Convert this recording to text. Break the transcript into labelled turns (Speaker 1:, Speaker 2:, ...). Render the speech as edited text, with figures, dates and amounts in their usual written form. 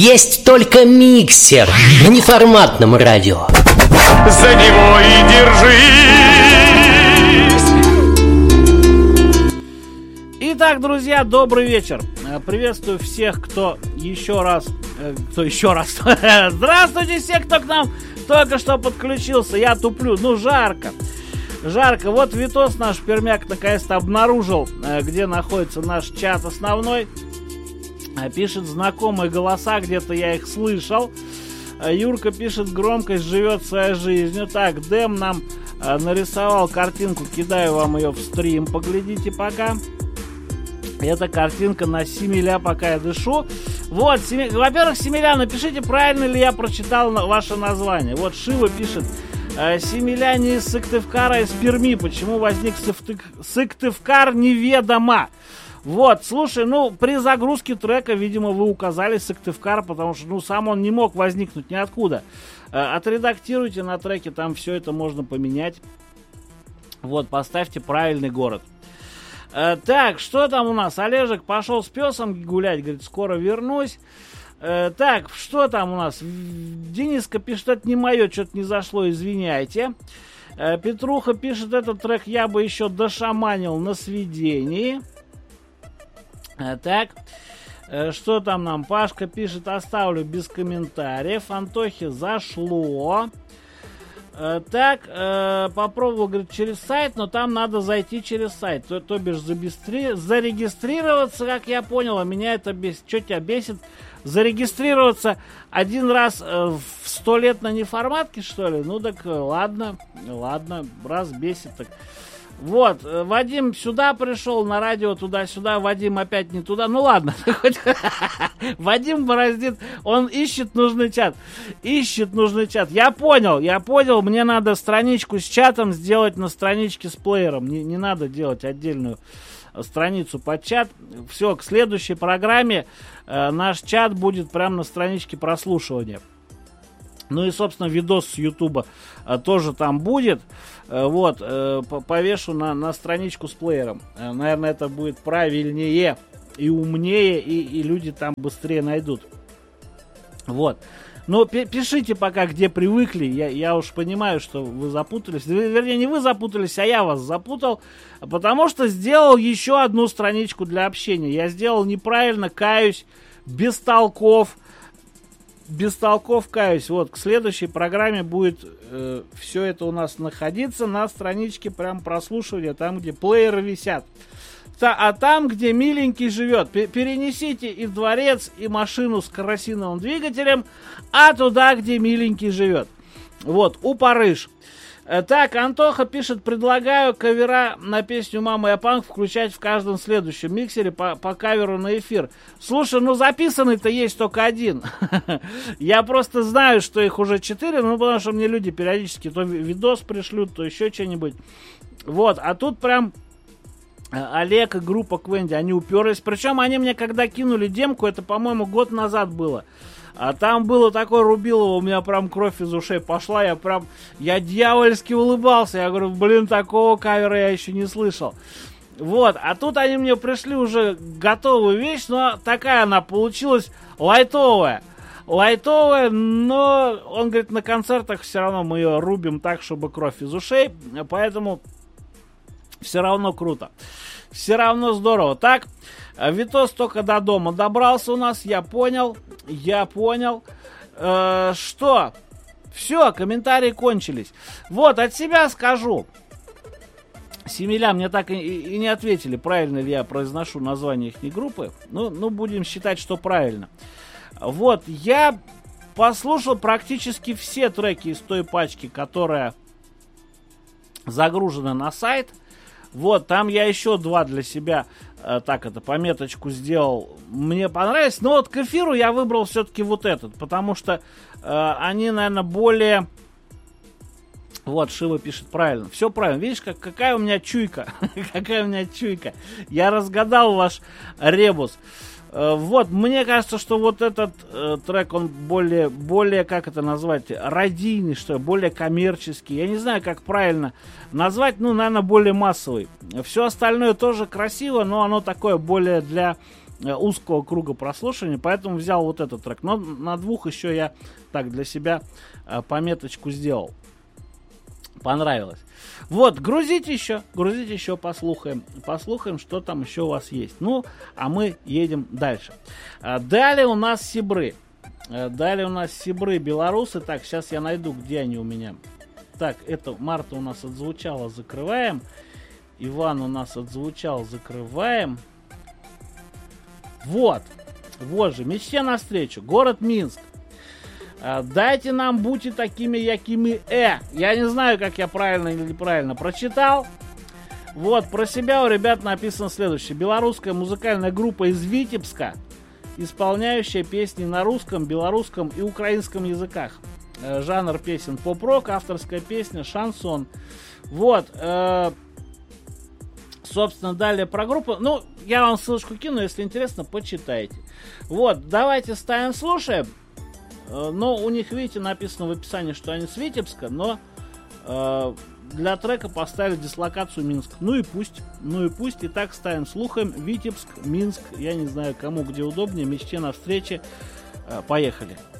Speaker 1: есть только миксер на неформатном радио.
Speaker 2: За него и держись.
Speaker 3: Итак, друзья, добрый вечер. Приветствую всех, кто еще раз... Здравствуйте все, кто к нам только что подключился. Я туплю. Ну, жарко. Жарко. Вот Витос наш Пермяк наконец-то обнаружил, где находится наш чат основной. Пишет знакомые голоса, где-то я их слышал. Юрка пишет, громкость живет своей жизнью. Так, Дэм нам нарисовал картинку, кидаю вам ее в стрим, поглядите пока. Это картинка на Семиля, пока я дышу. Вот, во-первых, Семиля, напишите, правильно ли я прочитал ваше название. Вот Шива пишет, Семиля не из Сыктывкара, а из Перми. Почему возник Сыктывкар, неведомо. Вот, слушай, ну, при загрузке трека, видимо, вы указали Сыктывкар, потому что, ну, сам он не мог возникнуть ниоткуда. Отредактируйте на треке, там все это можно поменять. Вот, поставьте правильный город. Так, что там у нас? Олежек пошел с песом гулять, говорит, скоро вернусь. Так, что там у нас? Дениска пишет, это не мое, что-то не зашло, извиняйте. Петруха пишет, этот трек я бы еще дошаманил на сведении. Так, что там нам? Пашка пишет, оставлю без комментариев. Антохе зашло. Так, попробовал, говорит, через сайт, но там надо зайти через сайт. То бишь зарегистрироваться, как я понял, а меня это бесит. Что тебя бесит? Зарегистрироваться один раз в 100 лет на неформатке, что ли? Ну так ладно, раз бесит, так... Вот, Вадим сюда пришел, на радио туда-сюда, Вадим опять не туда. Ну ладно, Вадим бороздит, он ищет нужный чат. Я понял, мне надо страничку с чатом сделать на страничке с плеером. Не надо делать отдельную страницу под чат. Все, к следующей программе наш чат будет прямо на страничке прослушивания. Ну и, собственно, видос с Ютуба тоже там будет. Вот, повешу на страничку с плеером. Наверное, это будет правильнее и умнее, и люди там быстрее найдут. Вот. Но пишите пока, где привыкли. Я уж понимаю, что вы запутались. Вернее, не вы запутались, а я вас запутал. Потому что сделал еще одну страничку для общения. Я сделал неправильно, каюсь, без толков, каюсь. Вот, к следующей программе будет все это у нас находиться на страничке прям прослушивания, там, где плееры висят. А там, где миленький живет, перенесите и дворец, и машину с керосиновым двигателем, а туда, где миленький живет. Вот, у Париж. Так, Антоха пишет, предлагаю кавера на песню «Мама, я панк» включать в каждом следующем миксере по каверу на эфир. Слушай, ну записанный-то есть только один. Я просто знаю, что их уже 4, ну потому что мне люди периодически то видос пришлют, то еще что-нибудь. Вот, а тут прям Олег и группа Квенди, они уперлись. Причем они мне когда кинули демку, это, по-моему, год назад было. А там было такое рубилово, у меня прям кровь из ушей пошла, я дьявольски улыбался. Я говорю, блин, такого кавера я еще не слышал. Вот, а тут они мне пришли уже готовую вещь, но такая она получилась лайтовая, но он говорит, на концертах все равно мы ее рубим так, чтобы кровь из ушей, поэтому все равно круто. Все равно здорово. Так, Витос только до дома добрался у нас, я понял. Что? Все, комментарии кончились. Вот, от себя скажу. Семиля мне так и не ответили, правильно ли я произношу название их группы. Ну, будем считать, что правильно. Вот, я послушал практически все треки из той пачки, которая загружена на сайт. Вот, там я еще 2 для себя, пометочку сделал. Мне понравилось. Но вот к эфиру я выбрал все-таки вот этот, потому что они, наверное, более... Вот, Шива пишет правильно. Все правильно. Видишь, какая у меня чуйка. Я разгадал ваш ребус. Вот, мне кажется, что вот этот трек, он более, как это назвать, радийный, что ли, более коммерческий. Я не знаю, как правильно назвать, наверное, более массовый. Все остальное тоже красиво, но оно такое более для узкого круга прослушивания, поэтому взял вот этот трек. Но на 2 еще я так для себя пометочку сделал. Понравилось. Вот, грузите еще, послушаем. Послушаем, что там еще у вас есть. Ну, а мы едем дальше. Далее у нас сибры. Белорусы. Так, сейчас я найду, где они у меня. Так, это Марта у нас отзвучала, закрываем. Иван у нас отзвучал, закрываем. Вот же, мечте навстречу. Город Минск. Дайте нам, будьте такими, якими Я не знаю, как я правильно или неправильно прочитал. Вот, про себя у ребят написано следующее. Белорусская музыкальная группа из Витебска, исполняющая песни на русском, белорусском и украинском языках. Жанр песен поп-рок, авторская песня, шансон. Вот, собственно, далее про группу. Ну, я вам ссылочку кину, если интересно, почитайте. Вот, давайте ставим, слушаем. Но у них, видите, написано в описании, что они с Витебска, но для трека поставили дислокацию Минск. Ну и пусть. Итак, ставим, слухаем. Витебск, Минск, я не знаю, кому где удобнее. Мечте навстречу. Поехали.